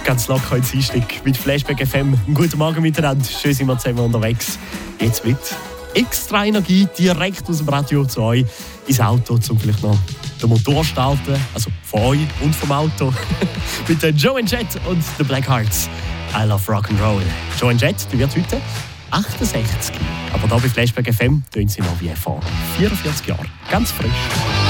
Ganz locker heute Dienstag mit Flashback FM. Guten Morgen miteinander. Schön sind wir zusammen unterwegs. Jetzt mit extra Energie direkt aus dem Radio zu euch ins Auto, um vielleicht noch den Motor starten. Also von euch und vom Auto. Mit den Joe and Jet und den Blackhearts. I love Rock'n'Roll. Joe and Jet, die wird heute 68. Aber hier bei Flashback FM tun sie noch wie vor 44 Jahren. Ganz frisch.